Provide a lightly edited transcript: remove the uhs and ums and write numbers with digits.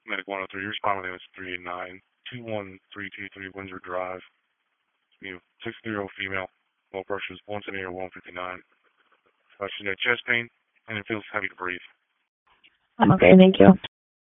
Medic 103, you respond with MS 389-21323 Windsor Drive. You 6-year-old female. Blood pressure is 178 or 159. She's got chest pain and it feels heavy to breathe. I'm okay, thank you.